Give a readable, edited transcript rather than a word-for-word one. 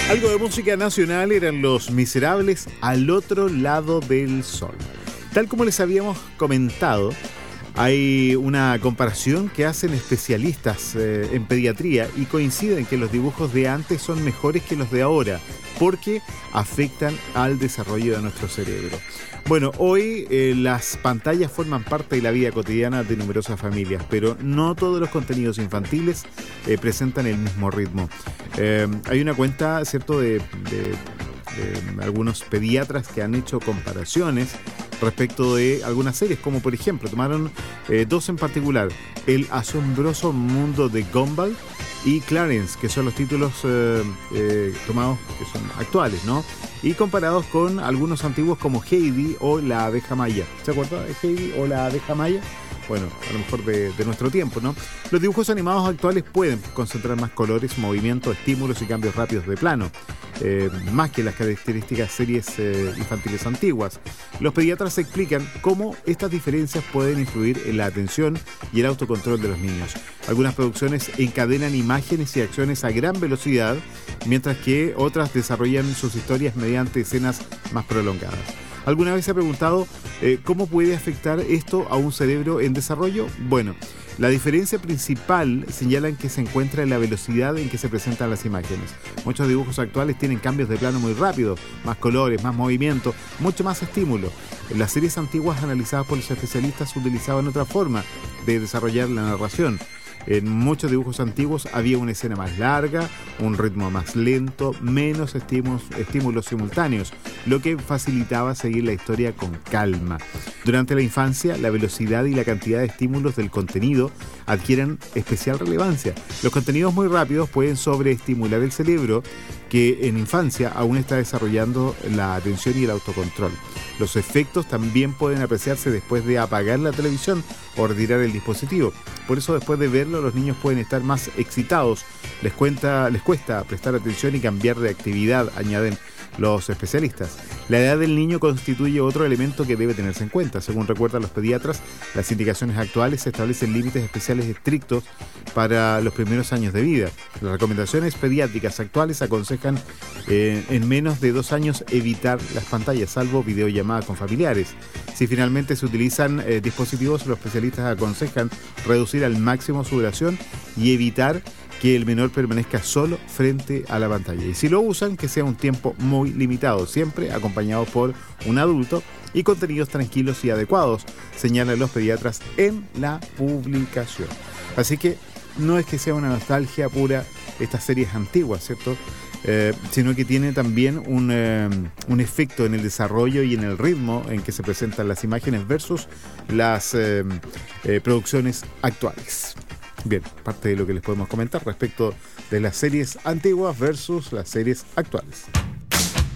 Algo de música nacional eran Los Miserables, Al otro lado del sol. Tal como les habíamos comentado, hay una comparación que hacen especialistas en pediatría y coinciden que los dibujos de antes son mejores que los de ahora porque afectan al desarrollo de nuestro cerebro. Bueno, hoy las pantallas forman parte de la vida cotidiana de numerosas familias, pero no todos los contenidos infantiles presentan el mismo ritmo. Hay una cuenta, ¿cierto?, de algunos pediatras que han hecho comparaciones respecto de algunas series, como por ejemplo, tomaron dos en particular, El asombroso mundo de Gumball y Clarence, que son los títulos tomados, que son actuales, ¿no? Y comparados con algunos antiguos como Heidi o La abeja maya. ¿Se acuerdan de Heidi o La abeja maya? Bueno, a lo mejor de nuestro tiempo, ¿no? Los dibujos animados actuales pueden concentrar más colores, movimientos, estímulos y cambios rápidos de plano, más que las características series infantiles antiguas. Los pediatras explican cómo estas diferencias pueden influir en la atención y el autocontrol de los niños. Algunas producciones encadenan imágenes y acciones a gran velocidad, mientras que otras desarrollan sus historias mediante escenas más prolongadas. ¿Alguna vez se ha preguntado cómo puede afectar esto a un cerebro en desarrollo? Bueno, la diferencia principal señalan que se encuentra en la velocidad en que se presentan las imágenes. Muchos dibujos actuales tienen cambios de plano muy rápidos, más colores, más movimiento, mucho más estímulo. En las series antiguas analizadas por los especialistas utilizaban otra forma de desarrollar la narración. En muchos dibujos antiguos había una escena más larga, un ritmo más lento, menos estímulos simultáneos, lo que facilitaba seguir la historia con calma. Durante la infancia, la velocidad y la cantidad de estímulos del contenido adquieren especial relevancia. Los contenidos muy rápidos pueden sobreestimular el cerebro, que en infancia aún está desarrollando la atención y el autocontrol. Los efectos también pueden apreciarse después de apagar la televisión o retirar el dispositivo. Por eso, después de verlo, los niños pueden estar más excitados. Les cuesta prestar atención y cambiar de actividad, añaden los especialistas. La edad del niño constituye otro elemento que debe tenerse en cuenta. Según recuerdan los pediatras, las indicaciones actuales establecen límites especiales estrictos para los primeros años de vida. Las recomendaciones pediátricas actuales aconsejan en menos de 2 años evitar las pantallas, salvo videollamadas con familiares. Si finalmente se utilizan dispositivos, los especialistas aconsejan reducir al máximo su duración y evitar que el menor permanezca solo frente a la pantalla. Y si lo usan, que sea un tiempo muy limitado, siempre acompañado por un adulto y contenidos tranquilos y adecuados, señalan los pediatras en la publicación. Así que no es que sea una nostalgia pura estas series antiguas, ¿cierto? Sino que tiene también un efecto en el desarrollo y en el ritmo en que se presentan las imágenes versus las producciones actuales. Bien, parte de lo que les podemos comentar respecto de las series antiguas versus las series actuales.